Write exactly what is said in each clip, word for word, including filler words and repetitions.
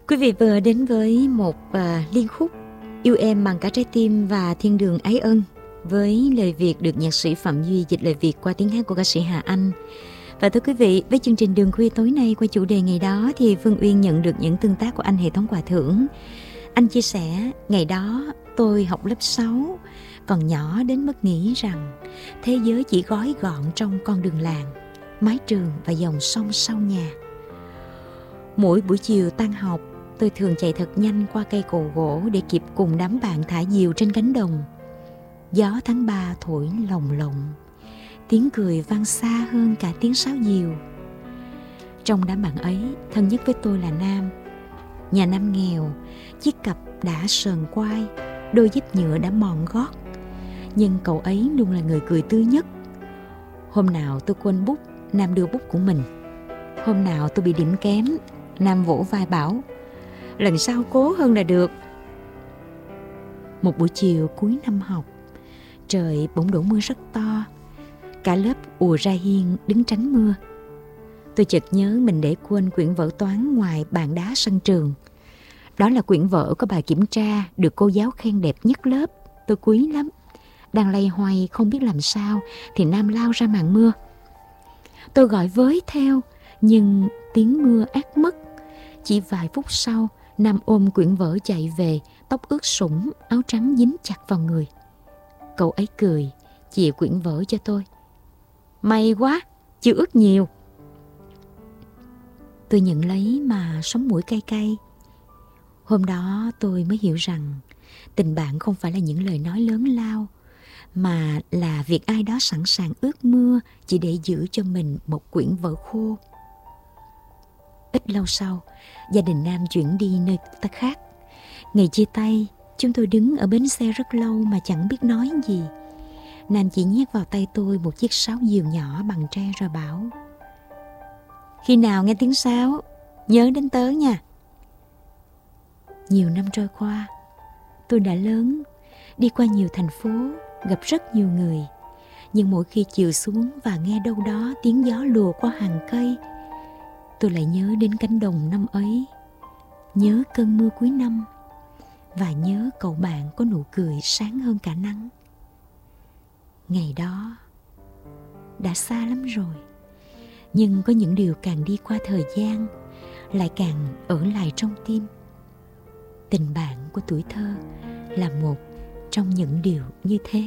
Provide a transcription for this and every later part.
Quý vị vừa đến với một uh, liên khúc Yêu Em Bằng Cả Trái Tim và Thiên Đường Ái Ân với lời Việt được nhạc sĩ Phạm Duy dịch lời Việt qua tiếng hát của ca sĩ Hà Anh. Và thưa quý vị, với chương trình Đường Khuya tối nay qua chủ đề ngày đó thì Phương Uyên nhận được những tương tác của anh hệ thống quà thưởng. Anh chia sẻ, ngày đó tôi học lớp sáu, còn nhỏ đến mức nghĩ rằng thế giới chỉ gói gọn trong con đường làng, mái trường và dòng sông sau nhà. Mỗi buổi chiều tan học, tôi thường chạy thật nhanh qua cây cầu gỗ để kịp cùng đám bạn thả diều trên cánh đồng. Gió tháng ba thổi lồng lộng, tiếng cười vang xa hơn cả tiếng sáo diều. Trong đám bạn ấy, thân nhất với tôi là Nam. Nhà Nam nghèo, chiếc cặp đã sờn quai, đôi dép nhựa đã mòn gót, nhưng cậu ấy luôn là người cười tươi nhất. Hôm nào tôi quên bút, Nam đưa bút của mình. Hôm nào tôi bị điểm kém, Nam vỗ vai bảo, lần sau cố hơn là được. Một buổi chiều cuối năm học, trời bỗng đổ mưa rất to. Cả lớp ùa ra hiên đứng tránh mưa. Tôi chợt nhớ mình để quên quyển vở toán ngoài bàn đá sân trường. Đó là quyển vở có bài kiểm tra được cô giáo khen đẹp nhất lớp. Tôi quý lắm. Đang loay hoay không biết làm sao thì Nam lao ra màn mưa. Tôi gọi với theo, nhưng tiếng mưa át mất. Chỉ vài phút sau, Nam ôm quyển vở chạy về, tóc ướt sũng, áo trắng dính chặt vào người. Cậu ấy cười, chìa quyển vở cho tôi. May quá, chưa ướt nhiều. Tôi nhận lấy mà sống mũi cay cay. Hôm đó tôi mới hiểu rằng tình bạn không phải là những lời nói lớn lao, mà là việc ai đó sẵn sàng ướt mưa chỉ để giữ cho mình một quyển vở khô. Ít lâu sau, gia đình Nam chuyển đi nơi ta khác. Ngày chia tay, chúng tôi đứng ở bến xe rất lâu mà chẳng biết nói gì. Nam chỉ nhét vào tay tôi một chiếc sáo diều nhỏ bằng tre rồi bảo, khi nào nghe tiếng sáo, nhớ đến tớ nha. Nhiều năm trôi qua, tôi đã lớn, đi qua nhiều thành phố, gặp rất nhiều người. Nhưng mỗi khi chiều xuống và nghe đâu đó tiếng gió lùa qua hàng cây, tôi lại nhớ đến cánh đồng năm ấy, nhớ cơn mưa cuối năm, và nhớ cậu bạn có nụ cười sáng hơn cả nắng. Ngày đó đã xa lắm rồi, nhưng có những điều càng đi qua thời gian lại càng ở lại trong tim. Tình bạn của tuổi thơ là một trong những điều như thế.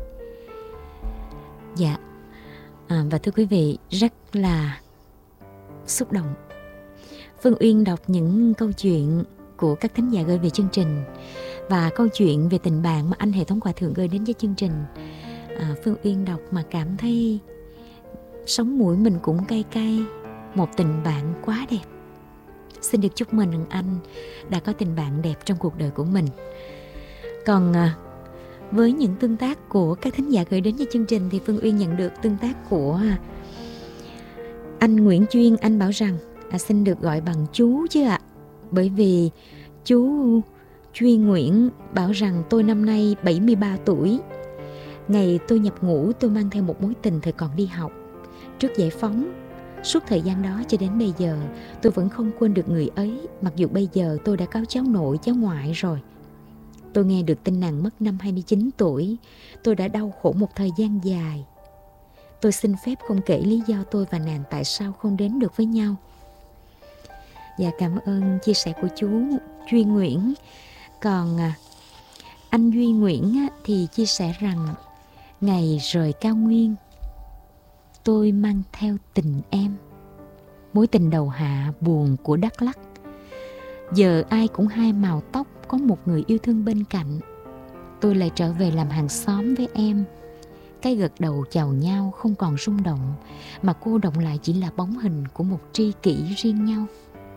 Dạ, à, và thưa quý vị, rất là xúc động. Phương Uyên đọc những câu chuyện của các thính giả gửi về chương trình và câu chuyện về tình bạn mà anh hệ thống quà thưởng gửi đến cho chương trình. à, Phương Uyên đọc mà cảm thấy sống mũi mình cũng cay cay. Một tình bạn quá đẹp. Xin được chúc mừng anh đã có tình bạn đẹp trong cuộc đời của mình. Còn à, với những tương tác của các thính giả gửi đến cho chương trình thì Phương Uyên nhận được tương tác của anh Nguyễn Chuyên. Anh bảo rằng à, xin được gọi bằng chú chứ ạ, à, bởi vì chú Chuyên Nguyễn bảo rằng tôi năm nay bảy mươi ba tuổi. Ngày tôi nhập ngũ tôi mang theo một mối tình thời còn đi học. Trước giải phóng, suốt thời gian đó cho đến bây giờ tôi vẫn không quên được người ấy, mặc dù bây giờ tôi đã có cháu nội cháu ngoại rồi. Tôi nghe được tin nàng mất năm hai mươi chín tuổi. Tôi đã đau khổ một thời gian dài. Tôi xin phép không kể lý do tôi và nàng tại sao không đến được với nhau. Và cảm ơn chia sẻ của chú Duy Nguyễn. Còn anh Duy Nguyễn thì chia sẻ rằng ngày rời cao nguyên, tôi mang theo tình em, mối tình đầu hạ buồn của Đắk Lắk. Giờ ai cũng hai màu tóc, có một người yêu thương bên cạnh. Tôi lại trở về làm hàng xóm với em. Cái gật đầu chào nhau không còn rung động, mà cô đọng lại chỉ là bóng hình của một tri kỷ riêng nhau.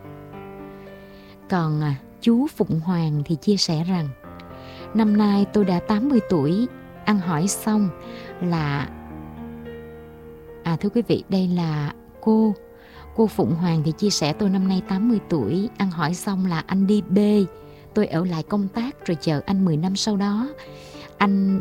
Còn à, chú Phụng Hoàng thì chia sẻ rằng năm nay tôi đã tám mươi tuổi. Ăn hỏi xong là À thưa quý vị, đây là cô Cô Phụng Hoàng thì chia sẻ tôi năm nay tám mươi tuổi. Ăn hỏi xong là anh đi B. Tôi ở lại công tác rồi chờ anh mười năm sau đó. Anh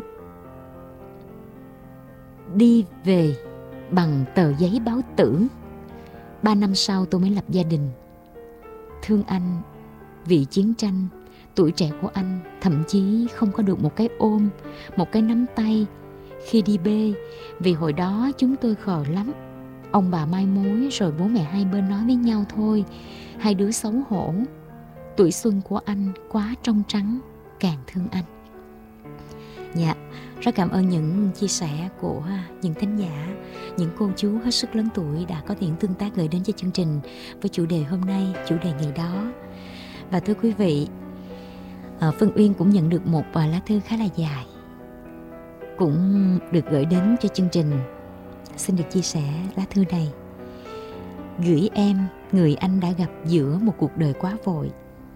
đi về bằng tờ giấy báo tử. Ba năm sau tôi mới lập gia đình. Thương anh vì chiến tranh, tuổi trẻ của anh thậm chí không có được một cái ôm, một cái nắm tay khi đi bê, vì hồi đó chúng tôi khờ lắm. Ông bà mai mối rồi bố mẹ hai bên nói với nhau thôi, hai đứa xấu hổ. Tuổi xuân của anh quá trong trắng, càng thương anh. Dạ, rất cảm ơn những chia sẻ của những thính giả, những cô chú hết sức lớn tuổi đã có những tương tác gửi đến cho chương trình với chủ đề hôm nay, chủ đề ngày đó. Và thưa quý vị, Phương Uyên cũng nhận được một lá thư khá là dài, cũng được gửi đến cho chương trình. Xin được chia sẻ lá thư này. Gửi em, người anh đã gặp giữa một cuộc đời quá vội.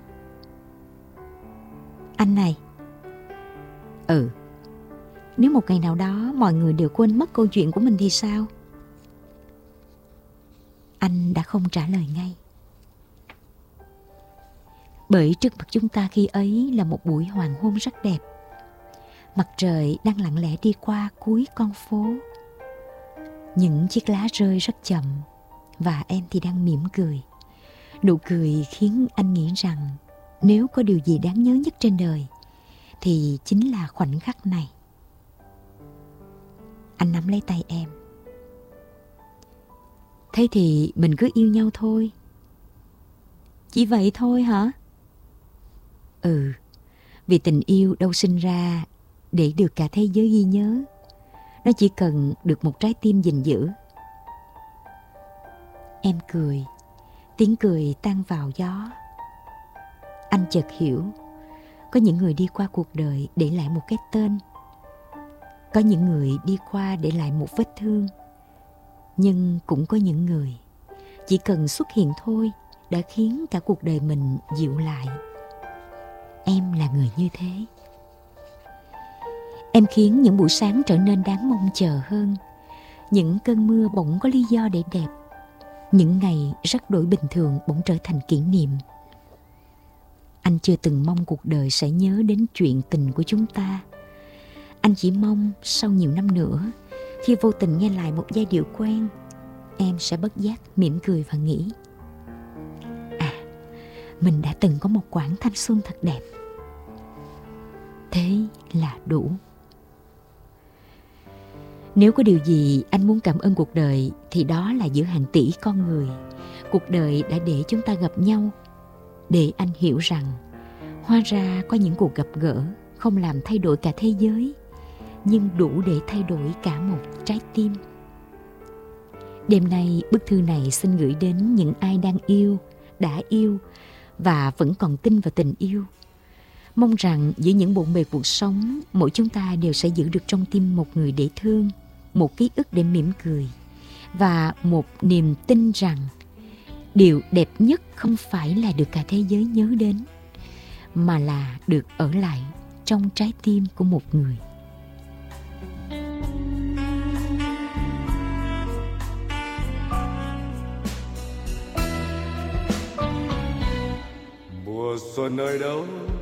Anh này, Ừ, nếu một ngày nào đó mọi người đều quên mất câu chuyện của mình thì sao? Anh đã không trả lời ngay. Bởi trước mặt chúng ta khi ấy là một buổi hoàng hôn rất đẹp. Mặt trời đang lặng lẽ đi qua cuối con phố. Những chiếc lá rơi rất chậm, và em thì đang mỉm cười. Nụ cười khiến anh nghĩ rằng nếu có điều gì đáng nhớ nhất trên đời thì chính là khoảnh khắc này. Anh nắm lấy tay em. Thế thì mình cứ yêu nhau thôi. Chỉ vậy thôi hả? Ừ, vì tình yêu đâu sinh ra để được cả thế giới ghi nhớ. Nó chỉ cần được một trái tim gìn giữ. Em cười, tiếng cười tan vào gió. Anh chợt hiểu, có những người đi qua cuộc đời để lại một cái tên. Có những người đi qua để lại một vết thương. Nhưng cũng có những người chỉ cần xuất hiện thôi đã khiến cả cuộc đời mình dịu lại. Em là người như thế. Em khiến những buổi sáng trở nên đáng mong chờ hơn. Những cơn mưa bỗng có lý do để đẹp. Những ngày rất đổi bình thường bỗng trở thành kỷ niệm. Anh chưa từng mong cuộc đời sẽ nhớ đến chuyện tình của chúng ta. Anh chỉ mong sau nhiều năm nữa, khi vô tình nghe lại một giai điệu quen, em sẽ bất giác mỉm cười và nghĩ: à, mình đã từng có một quãng thanh xuân thật đẹp. Thế là đủ. Nếu có điều gì anh muốn cảm ơn cuộc đời thì đó là giữa hàng tỷ con người, cuộc đời đã để chúng ta gặp nhau, để anh hiểu rằng hóa ra có những cuộc gặp gỡ không làm thay đổi cả thế giới, nhưng đủ để thay đổi cả một trái tim. Đêm nay bức thư này xin gửi đến những ai đang yêu, đã yêu và vẫn còn tin vào tình yêu. Mong rằng giữa những bộn bề cuộc sống, mỗi chúng ta đều sẽ giữ được trong tim một người để thương, một ký ức để mỉm cười, và một niềm tin rằng điều đẹp nhất không phải là được cả thế giới nhớ đến, mà là được ở lại trong trái tim của một người. Mùa xuân nơi đâu